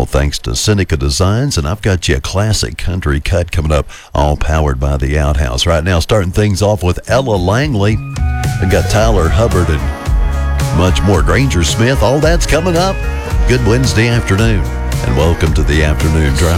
all thanks to Seneca Designs. And I've got you a classic country cut coming up, all powered by the Outhouse. Right now, starting things off with Ella Langley. We've got Tyler Hubbard and much more. Granger Smith, all that's coming up. Good Wednesday afternoon, and welcome to the Afternoon Drive.